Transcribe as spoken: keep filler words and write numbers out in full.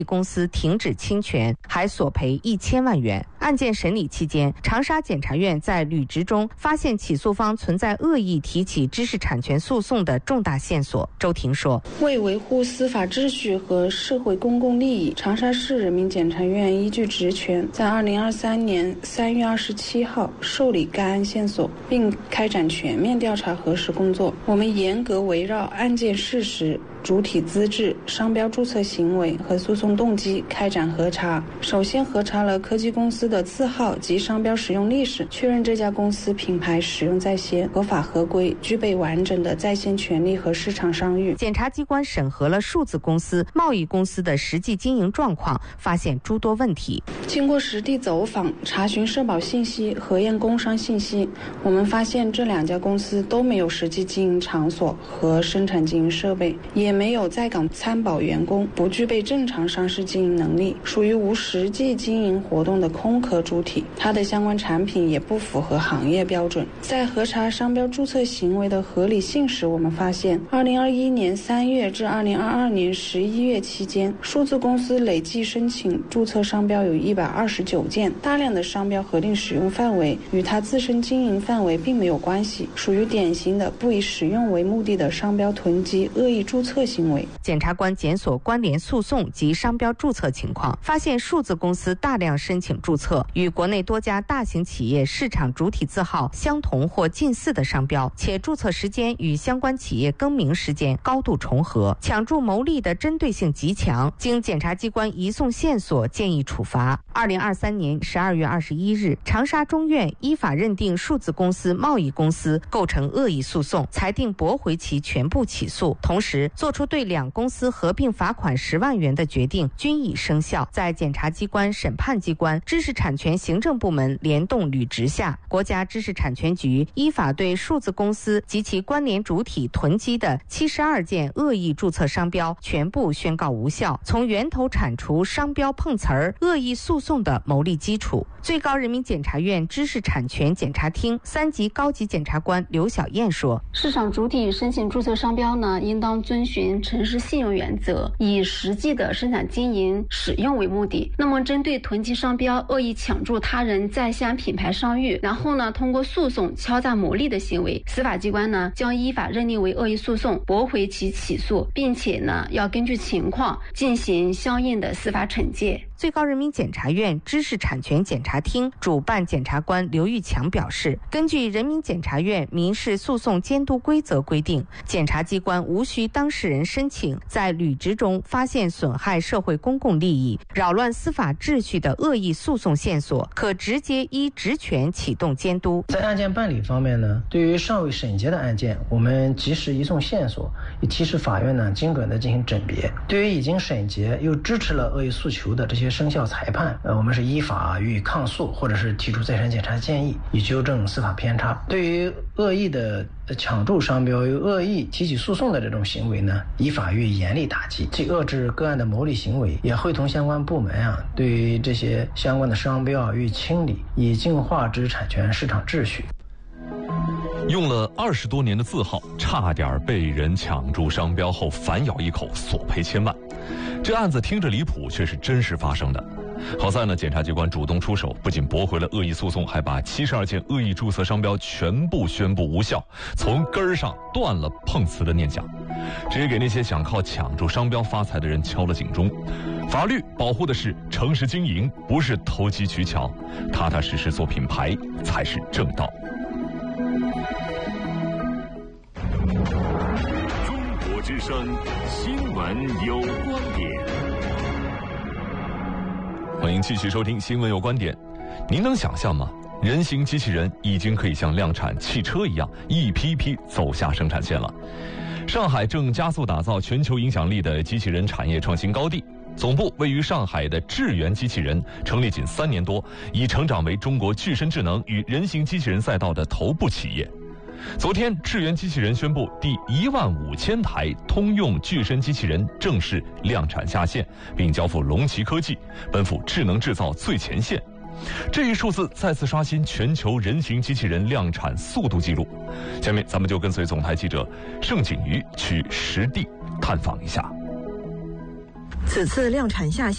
公司停止侵权，还索赔一千万元。案件审理期间，长沙检察院在履职中发现起诉方存在恶意提起知识产权诉讼的重大线索。周婷说， 为维护司法秩序和社会公共利益，长沙市人民检察院依据职权，在二零二三年三月二十七号受理该案线索，并开展全面调查核实工作。我们严格围绕案件事实、主体资质、商标注册行为和诉讼动机开展核查。首先核查了科技公司的字号及商标使用历史，确认这家公司品牌使用在先、合法合规，具备完整的在线权利和市场商誉。 检察机关审核了数字公司、贸易公司的实际经营状况，发现诸多问题。 经过实地走访、查询社保信息、核验工商信息，我们发现这两家公司都没有实际经营场所和生产经营设备，也没有在岗参保员工，不具备正常上市经营能力，属于无实际经营活动的空壳主体。它的相关产品也不符合行业标准。在核查商标注册行为的合理性时，我们发现二零二一年三月至二零二二年十一月期间，数字公司累计申请注册商标有一百二十九件，大量的商标核定使用范围与它自身经营范围并没有关系，属于典型的不以使用为目的的商标囤积、恶意注册行为。 检察官检索关联诉讼及商标注册情况，发现数字公司大量申请注册与国内多家大型企业市场主体字号相同或近似的商标，且注册时间与相关企业更名时间高度重合，抢注牟利的针对性极强。经检察机关移送线索，建议处罚。二零二三年十二月二十一日，长沙中院依法认定数字公司、贸易公司构成恶意诉讼，裁定驳回其全部起诉，同时作出对两公司合并罚款十万元的决定，均已生效。在检察机关、审判机关、知识产权行政部门联动履职下，国家知识产权局依法对数字公司及其关联主体囤积的七十二件恶意注册商标全部宣告无效，从源头铲除商标碰瓷儿、恶意诉讼的牟利基础。最高人民检察院知识产权检察厅三级高级检察官刘晓燕说， 市场主体申请注册商标呢，应当遵循诚实信用原则，以实际的生产经营使用为目的。那么针对囤积商标、恶意抢注他人在线品牌商誉，然后呢通过诉讼敲诈牟利的行为，司法机关呢将依法认定为恶意诉讼，驳回其起诉，并且呢要根据情况进行相应的司法惩戒。 最高人民检察院知识产权检察厅主办检察官刘玉强表示，根据人民检察院民事诉讼监督规则规定，检察机关无需当事人申请，在履职中发现损害社会公共利益、扰乱司法秩序的恶意诉讼线索，可直接依职权启动监督。 在案件办理方面呢，对于尚未审结的案件，我们及时移送线索，以提示法院呢精准的进行甄别。对于已经审结又支持了恶意诉求的这些生效裁判，呃，我们是依法予以抗诉，或者是提出再审检查建议，以纠正司法偏差。对于恶意的抢注商标、有恶意提起诉讼的这种行为呢，依法予以严厉打击，既遏制个案的牟利行为，也会同相关部门啊，对于这些相关的商标啊予以清理，以净化知识产权市场秩序。 用了二十多年的字号，差点被人抢注商标后反咬一口，索赔千万。这案子听着离谱，却是真实发生的。好在呢，检察机关主动出手，不仅驳回了恶意诉讼，还把七十二件恶意注册商标全部宣布无效，从根儿上断了碰瓷的念想，这也给那些想靠抢注商标发财的人敲了警钟。法律保护的是诚实经营，不是投机取巧，踏踏实实做品牌才是正道。 中国之声新闻有观点。 欢迎继续收听新闻有观点。您能想象吗？人形机器人已经可以像量产汽车一样，一批批走下生产线了。上海正加速打造全球影响力的机器人产业创新高地。总部位于上海的智源机器人成立仅三年多，已成长为中国具身智能与人形机器人赛道的头部企业。昨天，智源机器人宣布第一万五千台通用具身机器人正式量产下线，并交付龙旗科技，奔赴智能制造最前线。这一数字再次刷新全球人形机器人量产速度记录。下面，咱们就跟随总台记者盛景瑜去实地探访一下。 此次量产下线